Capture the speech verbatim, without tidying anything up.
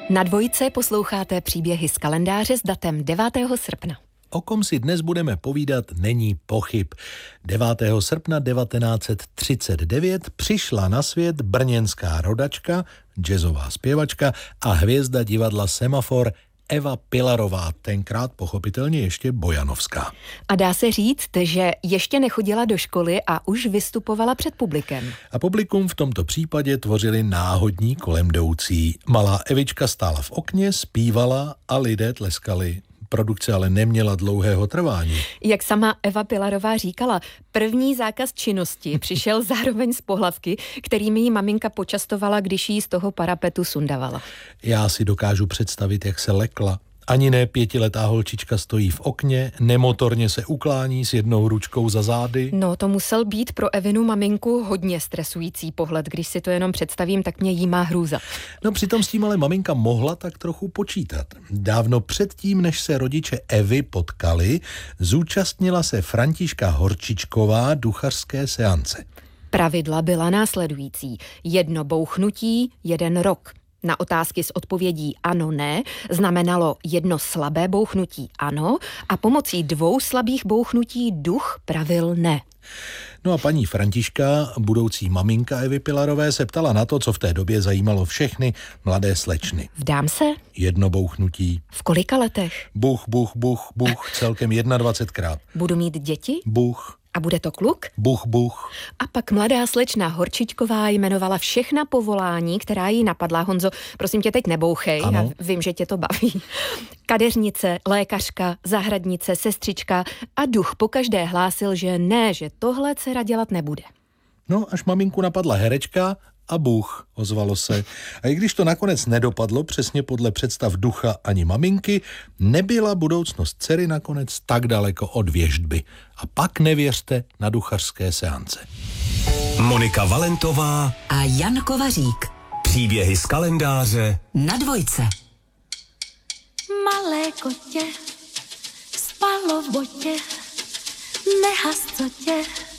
Na Dvojce posloucháte příběhy z kalendáře s datem devátého srpna. O kom si dnes budeme povídat, není pochyb. devátého srpna devatenáct set třicet devět přišla na svět brněnská rodačka, jazzová zpěvačka a hvězda divadla Semafor Eva Pilarová, tenkrát pochopitelně ještě bojanovská. A dá se říct, že ještě nechodila do školy a už vystupovala před publikem. A publikum v tomto případě tvořili náhodní kolem jdoucí. Malá Evička stála v okně, zpívala a lidé tleskali. Produkce ale neměla dlouhého trvání. Jak sama Eva Pilarová říkala, první zákaz činnosti přišel zároveň z pohlavky, kterými jí maminka počastovala, když jí z toho parapetu sundavala. Já si dokážu představit, jak se lekla. Ani ne pětiletá holčička stojí v okně, nemotorně se uklání s jednou ručkou za zády. No, to musel být pro Evinu maminku hodně stresující pohled. Když si to jenom představím, tak mě jímá hrůza. No přitom s tím ale maminka mohla tak trochu počítat. Dávno předtím, než se rodiče Evy potkali, zúčastnila se Františka Horčičková duchařské seance. Pravidla byla následující. Jedno bouchnutí, jeden rok. Na otázky s odpovědí ano, ne znamenalo jedno slabé bouchnutí ano a pomocí dvou slabých bouchnutí duch pravil ne. No a paní Františka, budoucí maminka Evy Pilarové, se ptala na to, co v té době zajímalo všechny mladé slečny. Vdám se? Jedno bouchnutí. V kolika letech? Buch, buch, buch, buch, celkem jednadvacetkrát. Budu mít děti? Buch. A bude to kluk? Buch, buch. A pak mladá slečna Horčičková jmenovala všechna povolání, která jí napadla. Honzo, prosím tě, teď nebouchej, ano. Já vím, že tě to baví. Kadeřnice, lékařka, zahradnice, sestřička a duch pokaždé hlásil, že ne, že tohle dcera dělat nebude. No, až maminku napadla herečka a Bůh, ozvalo se. A i když to nakonec nedopadlo přesně podle představ ducha ani maminky, nebyla budoucnost dcery nakonec tak daleko od věštby. A pak nevěřte na duchařské seance. Monika Valentová a Jan Kovařík. Příběhy z kalendáře Na Dvojce. Malé kotě spalo v botě, nehas co tě